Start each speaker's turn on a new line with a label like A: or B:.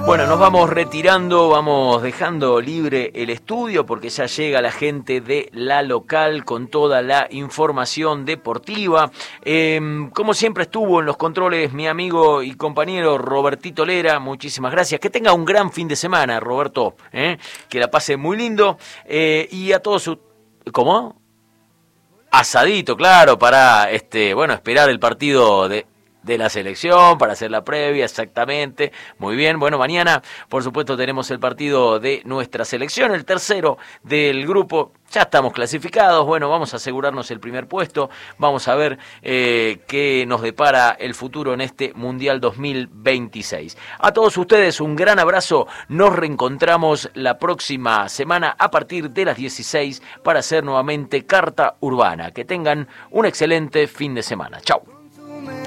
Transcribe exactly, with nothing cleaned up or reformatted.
A: Bueno, nos vamos retirando, vamos dejando libre el estudio porque ya llega la gente de La Local con toda la información deportiva. Eh, como siempre estuvo en los controles mi amigo y compañero Robertito Lera, muchísimas gracias. Que tenga un gran fin de semana, Roberto, ¿eh? Que la pase muy lindo. Eh, y a todos sus... ¿Cómo? Asadito, claro, para este, bueno, esperar el partido de... de la selección, para hacer la previa, exactamente, muy bien, bueno, mañana, por supuesto, tenemos el partido de nuestra selección, el tercero del grupo, ya estamos clasificados, bueno, vamos a asegurarnos el primer puesto, vamos a ver eh, qué nos depara el futuro en este Mundial dos mil veintiséis. A todos ustedes, un gran abrazo, nos reencontramos la próxima semana a partir de las dieciséis para hacer nuevamente Carta Urbana, que tengan un excelente fin de semana, chau.